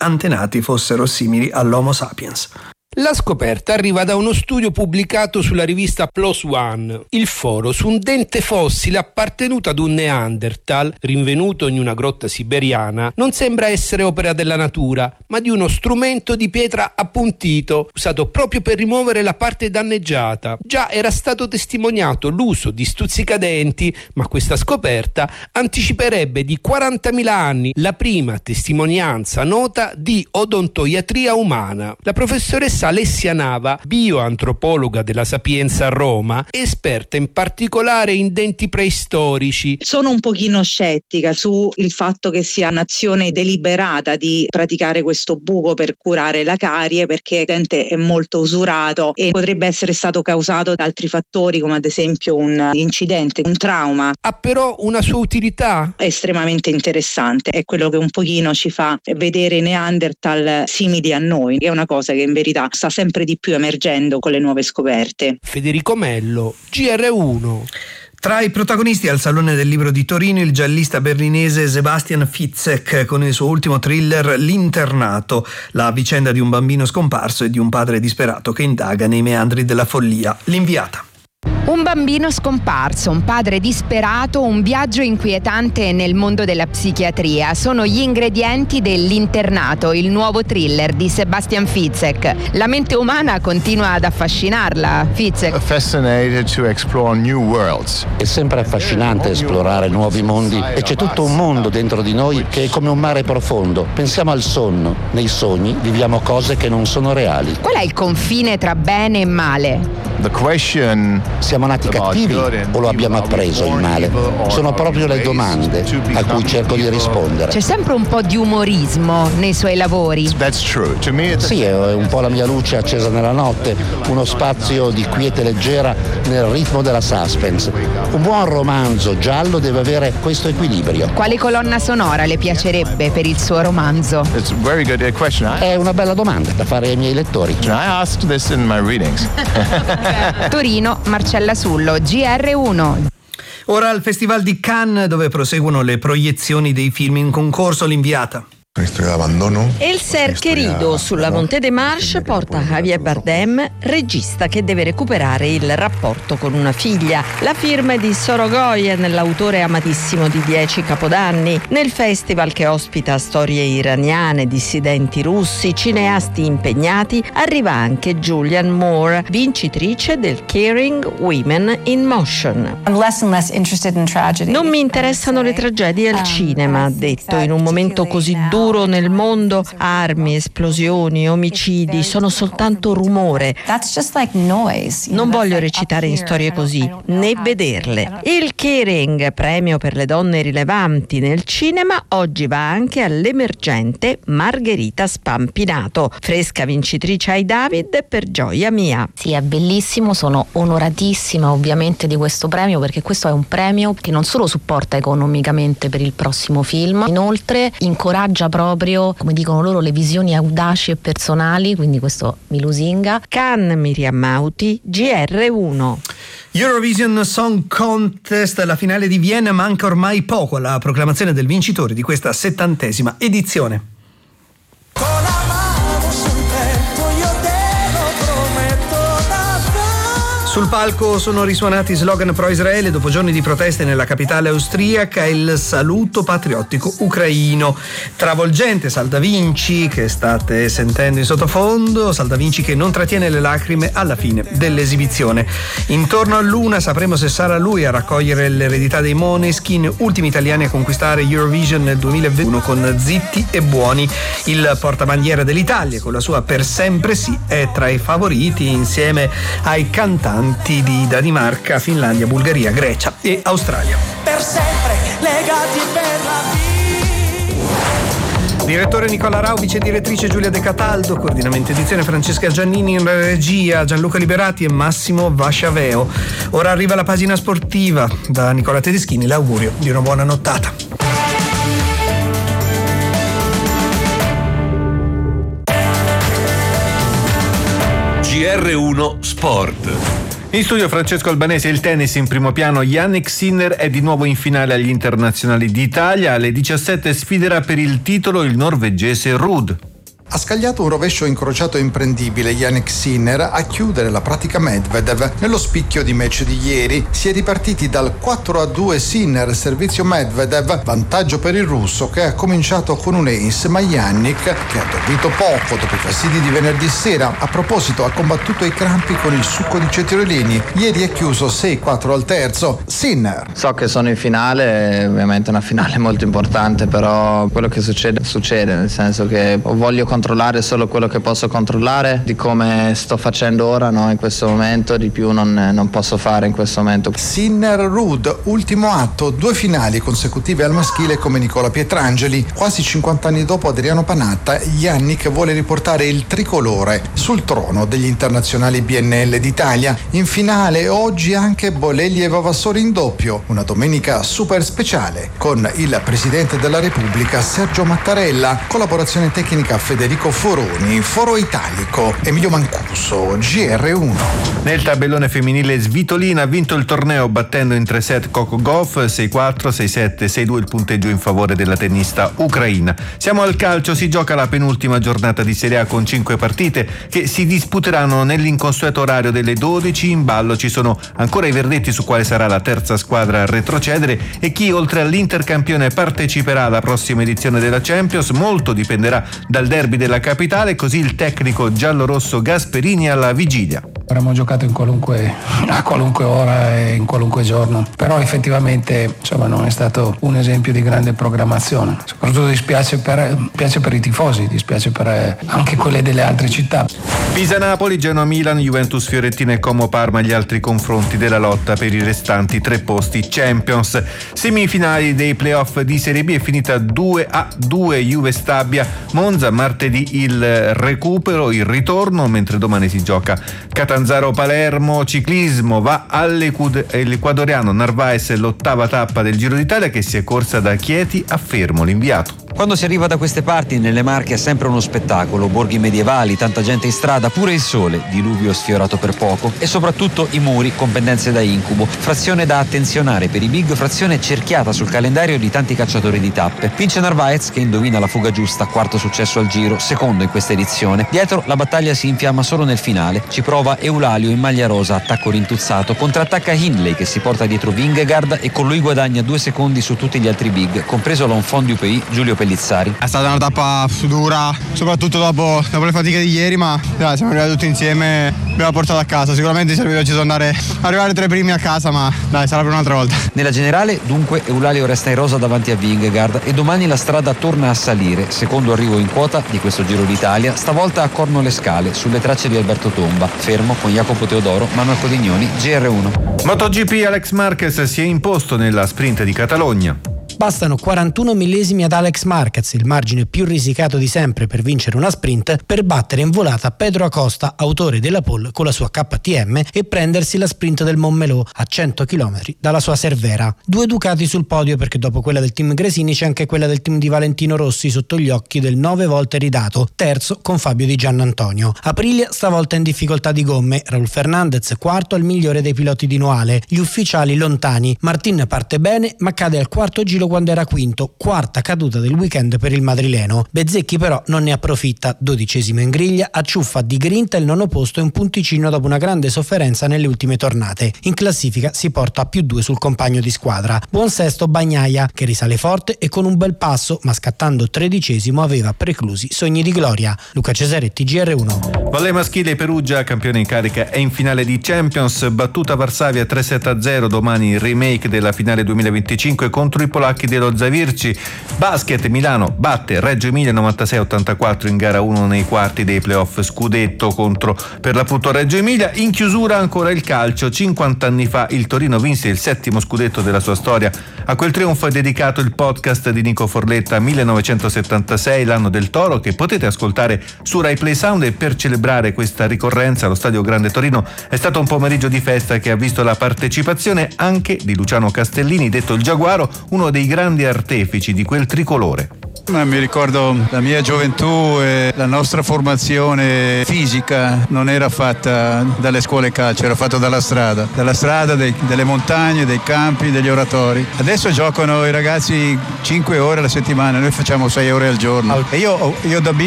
antenati fossero simili all'Homo sapiens. La scoperta arriva da uno studio pubblicato sulla rivista PLOS ONE, il foro su un dente fossile appartenuto ad un Neanderthal rinvenuto in una grotta siberiana. Non sembra essere opera della natura, ma di uno strumento di pietra appuntito, usato proprio per rimuovere la parte danneggiata. Già era stato testimoniato l'uso di stuzzicadenti, ma questa scoperta anticiperebbe di 40.000 anni la prima testimonianza nota di odontoiatria umana. La professoressa Alessia Nava, bioantropologa della Sapienza a Roma, esperta in particolare in denti preistorici. Sono un pochino scettica sul fatto che sia un'azione deliberata di praticare questo buco per curare la carie, perché il dente è molto usurato e potrebbe essere stato causato da altri fattori, come ad esempio un incidente, un trauma. Ha però una sua utilità? È estremamente interessante, è quello che un pochino ci fa vedere i Neanderthal simili a noi, che è una cosa che in verità sta sempre di più emergendo con le nuove scoperte. Federico Mello, GR1. Tra i protagonisti al Salone del Libro di Torino il giallista berlinese Sebastian Fitzek con il suo ultimo thriller L'Internato, la vicenda di un bambino scomparso e di un padre disperato che indaga nei meandri della follia. L'inviata. Un bambino scomparso, un padre disperato, un viaggio inquietante nel mondo della psichiatria sono gli ingredienti dell'Internato, il nuovo thriller di Sebastian Fitzek. La mente umana continua ad affascinarla, Fitzek. Fascinated to explore new worlds. È sempre affascinante esplorare nuovi mondi e c'è tutto un mondo dentro di noi che è come un mare profondo. Pensiamo al sonno, nei sogni viviamo cose che non sono reali. Qual è il confine tra bene e male? The question. Siamo nati cattivi o lo abbiamo appreso il male? Sono proprio le domande a cui cerco di rispondere. C'è sempre un po' di umorismo nei suoi lavori. That's true. To me Sì, è un po' la mia luce accesa nella notte, uno spazio di quiete leggera nel ritmo della suspense. Un buon romanzo giallo deve avere questo equilibrio. Quale colonna sonora le piacerebbe per il suo romanzo? It's a very good question. È una bella domanda da fare ai miei lettori. I asked this in my readings. Torino, Marcella Sullo, GR1. Ora al Festival di Cannes, dove proseguono le proiezioni dei film in concorso. L'inviata. El Ser Querido sulla Monte de Marche porta Javier Bardem, regista che deve recuperare il rapporto con una figlia. La firma è di Sorogoyen, l'autore amatissimo di 10 Capodanni. Nel festival che ospita storie iraniane, dissidenti russi, cineasti impegnati, arriva anche Julianne Moore, vincitrice del Caring Women in Motion. Non mi interessano le tragedie al cinema, ha detto, in un momento così duro nel mondo. Armi, esplosioni, omicidi sono soltanto rumore. Non voglio recitare in storie così, né vederle. Il Caring, premio per le donne rilevanti nel cinema, oggi va anche all'emergente Margherita Spampinato, fresca vincitrice ai David per Gioia Mia. Sì, è bellissimo, sono onoratissima ovviamente di questo premio, perché questo è un premio che non solo supporta economicamente per il prossimo film, inoltre incoraggia proprio, come dicono loro, le visioni audaci e personali, quindi questo mi lusinga. Cannes, Miriam Mauti, GR1. Eurovision Song Contest, la finale di Vienna, manca ormai poco alla proclamazione del vincitore di questa 70ª edizione. Sul palco sono risuonati slogan pro Israele dopo giorni di proteste nella capitale austriaca e il saluto patriottico ucraino. Travolgente Salda Vinci, che state sentendo in sottofondo, Salda Vinci che non trattiene le lacrime alla fine dell'esibizione. Intorno a Luna sapremo se sarà lui a raccogliere l'eredità dei Måneskin, ultimi italiani a conquistare Eurovision nel 2021 con Zitti e Buoni. Il portabandiera dell'Italia con la sua Per sempre sì è tra i favoriti insieme ai cantanti di Danimarca, Finlandia, Bulgaria, Grecia e Australia. Per sempre legati per la vita. Direttore Nicola Rau, vice direttrice Giulia De Cataldo, coordinamento edizione Francesca Giannini, in regia Gianluca Liberati e Massimo Vasciaveo. Ora arriva la pagina sportiva. Da Nicola Tedeschini l'augurio di una buona nottata. GR1 Sport. In studio Francesco Albanese. Il tennis in primo piano. Jannik Sinner è di nuovo in finale agli internazionali d'Italia. Alle 17 sfiderà per il titolo il norvegese Ruud. Ha scagliato un rovescio incrociato imprendibile Jannik Sinner a chiudere la pratica Medvedev nello spicchio di match di ieri. Si è ripartiti dal 4-2 Sinner, servizio Medvedev, vantaggio per il russo che ha cominciato con un ace, ma Jannik, che ha dormito poco dopo i fastidi di venerdì sera, a proposito ha combattuto i crampi con il succo di cetriolini. Ieri è chiuso 6-4 al terzo. Sinner: so che sono in finale, ovviamente una finale molto importante, però quello che succede, nel senso che voglio controllare solo quello che posso controllare, di come sto facendo ora, no, in questo momento, di più non posso fare in questo momento. Sinner Ruud, ultimo atto, 2 finali consecutive al maschile come Nicola Pietrangeli. Quasi 50 anni dopo Adriano Panatta, Jannik vuole riportare il tricolore sul trono degli internazionali BNL d'Italia. In finale oggi anche Bolelli e Vavassori in doppio, una domenica super speciale con il Presidente della Repubblica Sergio Mattarella, collaborazione tecnica Federico Foroni, Foro Italico Emilio Mancuso, GR1. Nel tabellone femminile Svitolina ha vinto il torneo battendo in 3 set Coco Gauff 6-4, 6-7, 6-2 il punteggio in favore della tennista ucraina. Siamo al calcio, si gioca la penultima giornata di Serie A con 5 partite che si disputeranno nell'inconsueto orario delle 12. In ballo ci sono ancora i verdetti su quale sarà la terza squadra a retrocedere e chi oltre all'Intercampione parteciperà alla prossima edizione della Champions. Molto dipenderà dal derby della capitale, così il tecnico giallorosso Gasperini alla vigilia. Avremmo giocato a qualunque ora e in qualunque giorno, però effettivamente non è stato un esempio di grande programmazione. Soprattutto dispiace per i tifosi, dispiace per anche quelle delle altre città. Pisa-Napoli, Genoa-Milan, Juventus-Fiorentina e Como-Parma gli altri confronti della lotta per i restanti 3 posti Champions. Semifinali dei playoff di Serie B è finita 2-2 Juve-Stabia, Monza, martedì il recupero, il ritorno, mentre domani si gioca Catanzaro-Palermo. Ciclismo, va all'ecuadoriano Narvaez l'8ª tappa del Giro d'Italia che si è corsa da Chieti a Fermo, l'inviato. Quando si arriva da queste parti, nelle Marche, è sempre uno spettacolo. Borghi medievali, tanta gente in strada, pure il sole, diluvio sfiorato per poco, e soprattutto i muri con pendenze da incubo. Frazione da attenzionare per i big, frazione cerchiata sul calendario di tanti cacciatori di tappe. Vince Narvaez che indovina la fuga giusta, 4º successo al Giro, 2º in questa edizione. Dietro la battaglia si infiamma solo nel finale. Ci prova Eulalio in maglia rosa, attacco rintuzzato, contrattacca Hindley che si porta dietro Vingegaard e con lui guadagna 2 secondi su tutti gli altri big, compreso l'enfant du pays Giulio Pellizzari. È stata una tappa dura, soprattutto dopo le fatiche di ieri, ma siamo arrivati tutti insieme, abbiamo portato a casa. Sicuramente ci serviva arrivare 3 primi a casa, ma sarà per un'altra volta. Nella generale dunque Eulalio resta in rosa davanti a Vingegaard e domani la strada torna a salire, secondo arrivo in quota di questo Giro d'Italia, stavolta a Corno le Scale, sulle tracce di Alberto Tomba, fermo con Jacopo Teodoro, Manuel Codignoni, GR1. MotoGP, Alex Marquez si è imposto nella sprint di Catalogna. Bastano 41 millesimi ad Alex Marquez, il margine più risicato di sempre per vincere una sprint, per battere in volata Pedro Acosta, autore della pole con la sua KTM, e prendersi la sprint del Montmelò a 100 km dalla sua Cervera. 2 Ducati sul podio, perché dopo quella del team Gresini c'è anche quella del team di Valentino Rossi sotto gli occhi del 9 volte ridato, terzo con Fabio Di Giannantonio. Aprilia stavolta in difficoltà di gomme, Raul Fernandez quarto al migliore dei piloti di Noale, gli ufficiali lontani. Martin parte bene ma cade al 4º giro quando era quinto, 4ª caduta del weekend per il madrileno. Bezzecchi però non ne approfitta, 12° in griglia, acciuffa di grinta il 9° posto e un punticino dopo una grande sofferenza nelle ultime tornate. In classifica si porta a +2 sul compagno di squadra. Buon sesto Bagnaia, che risale forte e con un bel passo, ma scattando 13° aveva preclusi sogni di gloria. Luca Cesaretti, GR1. Volley maschile, Perugia, campione in carica, è in finale di Champions, battuta Varsavia 3-7-0, domani il remake della finale 2025 contro i polacchi dello Zavirci. Basket, Milano batte Reggio Emilia 96-84 in gara 1 nei quarti dei playoff scudetto contro per l'appunto Reggio Emilia. In chiusura ancora il calcio, 50 anni fa il Torino vinse il 7° scudetto della sua storia. A quel trionfo è dedicato il podcast di Nico Forletta, 1976, l'anno del Toro, che potete ascoltare su Rai Play Sound. E per celebrare questa ricorrenza allo Stadio Grande Torino è stato un pomeriggio di festa che ha visto la partecipazione anche di Luciano Castellini, detto il Giaguaro, uno dei grandi artefici di quel tricolore. Mi ricordo la mia gioventù e la nostra formazione fisica non era fatta dalle scuole calcio, era fatta dalla strada, delle montagne, dei campi, degli oratori. Adesso giocano i ragazzi 5 ore alla settimana, noi facciamo 6 ore al giorno. E io da